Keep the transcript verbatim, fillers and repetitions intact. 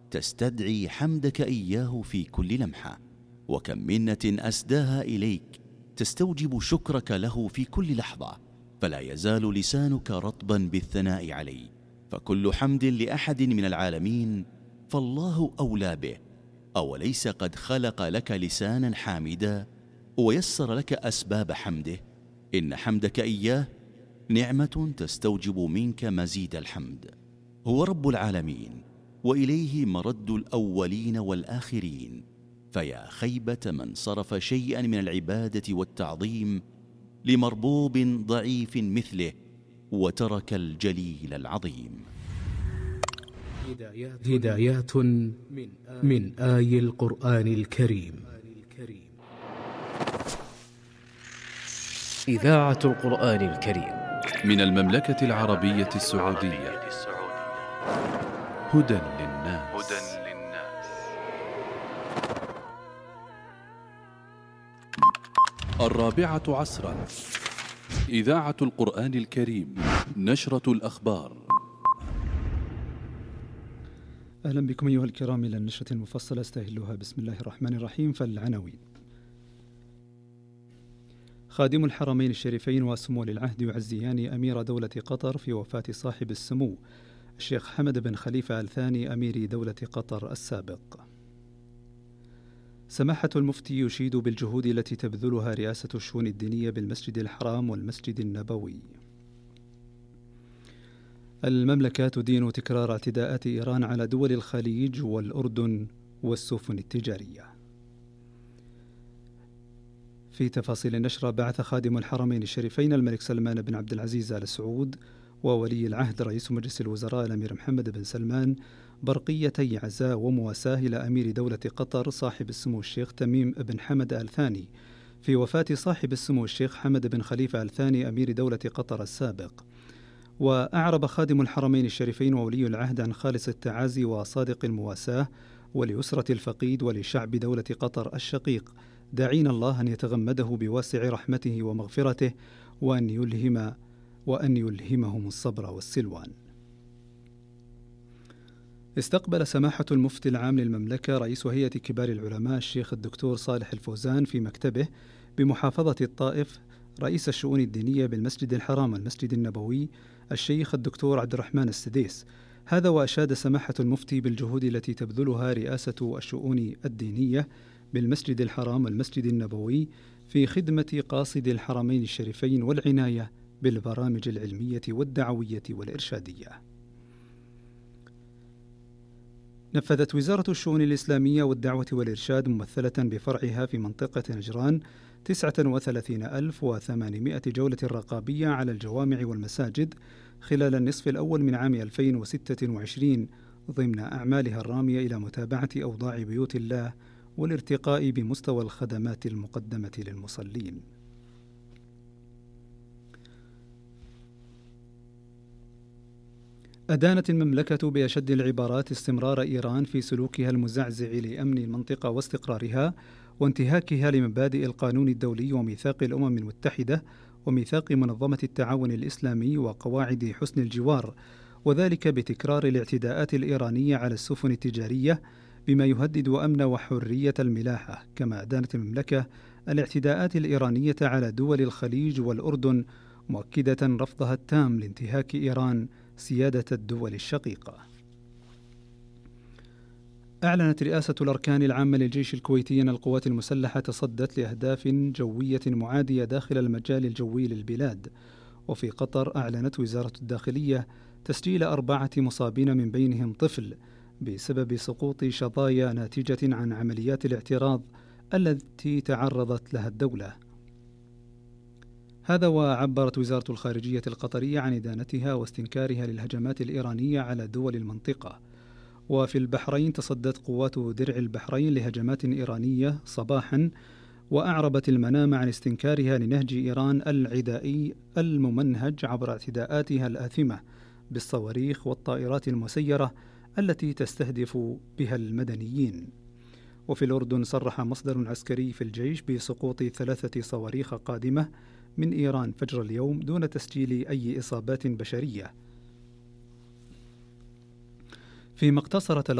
تستدعي حمدك إياه في كل لمحة، وكم منة أسداها إليك تستوجب شكرك له في كل لحظة، فلا يزال لسانك رطبا بالثناء عليه. فكل حمد لأحد من العالمين فالله أولى به. أوليس قد خلق لك لسانا حامدا ويسر لك أسباب حمده؟ إن حمدك إياه نعمة تستوجب منك مزيد الحمد. هو رب العالمين، وإليه مرد الأولين والآخرين، فيا خيبة من صرف شيئا من العبادة والتعظيم لمربوب ضعيف مثله وترك الجليل العظيم. هدايات من آي القرآن الكريم. إذاعة القرآن الكريم من المملكة العربية السعودية. هدى للناس. الرابعة عصرا. إذاعة القرآن الكريم، نشرة الأخبار. أهلا بكم أيها الكرام إلى النشرة المفصلة استهلها بسم الله الرحمن الرحيم. فالعناوين: خادم الحرمين الشريفين وسمو العهد يعزيان أمير دولة قطر في وفاة صاحب السمو الشيخ حمد بن خليفة آل ثاني أمير دولة قطر السابق. سماحة المفتي يشيد بالجهود التي تبذلها رئاسة الشؤون الدينية بالمسجد الحرام والمسجد النبوي. المملكة تدين تكرار اعتداءات إيران على دول الخليج والأردن والسفن التجارية. في تفاصيل النشرة: بعث خادم الحرمين الشريفين الملك سلمان بن عبد العزيز آل سعود وولي العهد رئيس مجلس الوزراء الأمير محمد بن سلمان برقيتي عزاء ومواساة إلى أمير دولة قطر صاحب السمو الشيخ تميم بن حمد آل ثاني في وفاة صاحب السمو الشيخ حمد بن خليفة آل ثاني أمير دولة قطر السابق. وأعرب خادم الحرمين الشريفين وولي العهد عن خالص التعازي وصادق المواساة ولأسرة الفقيد ولشعب دولة قطر الشقيق، داعين الله أن يتغمده بواسع رحمته ومغفرته وأن يلهم وأن يلهمهم الصبر والسلوان. استقبل سماحة المفتي العام للمملكة رئيس هيئة كبار العلماء الشيخ الدكتور صالح الفوزان في مكتبه بمحافظة الطائف رئيس الشؤون الدينية بالمسجد الحرام والمسجد النبوي الشيخ الدكتور عبد الرحمن السديس. هذا وأشاد سماحة المفتي بالجهود التي تبذلها رئاسة الشؤون الدينية بالمسجد الحرام والمسجد النبوي في خدمة قاصد الحرمين الشريفين والعناية بالبرامج العلمية والدعوية والإرشادية. نفذت وزارة الشؤون الإسلامية والدعوة والإرشاد ممثلة بفرعها في منطقة نجران تسعة وثلاثين ألف وثمانمائة جولة رقابية على الجوامع والمساجد خلال النصف الأول من عام ألفين وستة وعشرين ضمن أعمالها الرامية إلى متابعة أوضاع بيوت الله والارتقاء بمستوى الخدمات المقدمة للمصلين. أدانت المملكة بأشد العبارات استمرار إيران في سلوكها المزعزع لأمن المنطقة واستقرارها وانتهاكها لمبادئ القانون الدولي وميثاق الأمم المتحدة وميثاق منظمة التعاون الإسلامي وقواعد حسن الجوار، وذلك بتكرار الاعتداءات الإيرانية على السفن التجارية بما يهدد أمن وحرية الملاحة. كما أدانت المملكة الاعتداءات الإيرانية على دول الخليج والأردن، مؤكدة رفضها التام لانتهاك إيران سيادة الدول الشقيقة. أعلنت رئاسة الأركان العامة للجيش الكويتي أن القوات المسلحة تصدت لأهداف جوية معادية داخل المجال الجوي للبلاد. وفي قطر أعلنت وزارة الداخلية تسجيل أربعة مصابين من بينهم طفل بسبب سقوط شظايا ناتجة عن عمليات الاعتراض التي تعرضت لها الدولة. هذا وعبرت وزارة الخارجية القطرية عن إدانتها واستنكارها للهجمات الإيرانية على دول المنطقة. وفي البحرين تصدت قوات درع البحرين لهجمات إيرانية صباحا، وأعربت المنام عن استنكارها لنهج إيران العدائي الممنهج عبر اعتداءاتها الآثمة بالصواريخ والطائرات المسيرة التي تستهدف بها المدنيين. وفي الأردن صرح مصدر عسكري في الجيش بسقوط ثلاثة صواريخ قادمة من إيران فجر اليوم دون تسجيل أي إصابات بشرية. فيما اقتصرت